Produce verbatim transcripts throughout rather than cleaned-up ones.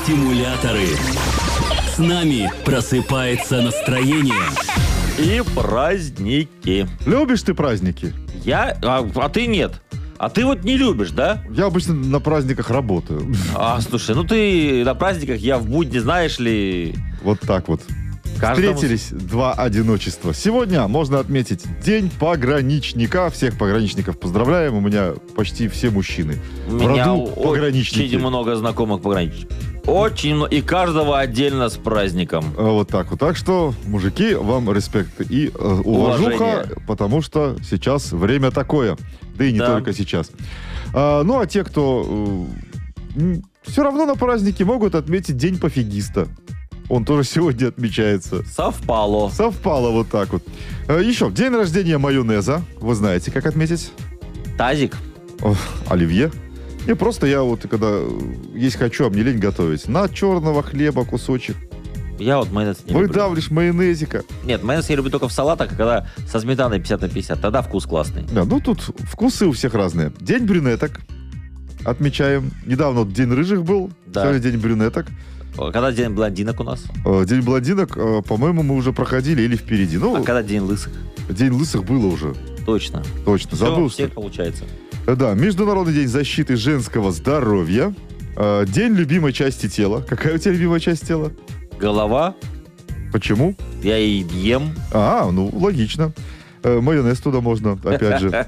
стимуляторы. С нами просыпается настроение. И праздники. Любишь ты праздники? Я? А, а ты нет. А ты вот не любишь, да? Я обычно на праздниках работаю. А, слушай, ну ты на праздниках, я в будни, знаешь ли... Вот так вот. Каждому... Встретились два одиночества. Сегодня можно отметить День пограничника. Всех пограничников поздравляем. У меня почти все мужчины. У В меня роду пограничники. очень много знакомых пограничников. Очень много. И каждого отдельно с праздником. Вот так вот. Так что, мужики, вам респект и э, уважуха, Уважение. потому что сейчас время такое. Да и не Да. только сейчас. А, ну, а те, кто э, все равно на празднике, могут отметить День пофигиста. Он тоже сегодня отмечается. Совпало. Совпало вот так вот. Э, еще, день рождения майонеза. Вы знаете, как отметить? Тазик. О, оливье. Не, просто я вот, когда э, есть хочу, а мне лень готовить. На черного хлеба кусочек. Я вот майонез не люблю. Выдавлишь майонезика. Нет, майонез я люблю только в салатах, когда со сметаной пятьдесят на пятьдесят. Тогда вкус классный. Да, ну тут вкусы у всех разные. День брюнеток. Отмечаем. Недавно вот день рыжих был. Да. Сегодня день брюнеток. Когда день блондинок у нас? Э, День блондинок, э, по-моему, мы уже проходили или впереди. Ну, А когда день лысых? день лысых было уже. Точно. Точно. Все, Забыл, у что всех ли? получается. Э, Да, Международный день защиты женского здоровья. Э, День любимой части тела. Какая у тебя любимая часть тела? Голова. Почему? Я и ем. А, ну, логично. Э, Майонез туда можно, опять же.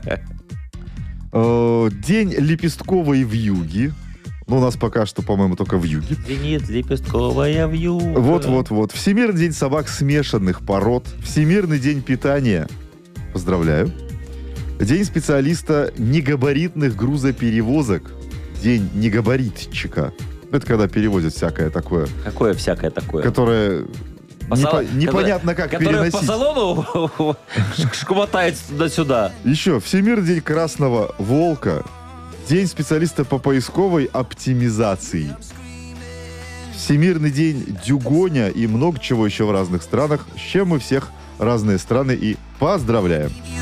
Э, День лепестковой вьюги. Ну, у нас пока что, по-моему, только вьюги. Звенит лепестковая вьюга. Вот-вот-вот. Всемирный день собак смешанных пород. Всемирный день питания. Поздравляю. День специалиста негабаритных грузоперевозок. День негабаритчика. Это когда перевозят всякое такое, Какое всякое такое? которое По непо- сал- непонятно как Которое переносить. по салону шкмотает туда-сюда. Еще Всемирный день красного волка. День специалиста по поисковой оптимизации. Всемирный день дюгоня и много чего еще в разных странах, с чем мы всех разные страны и поздравляем.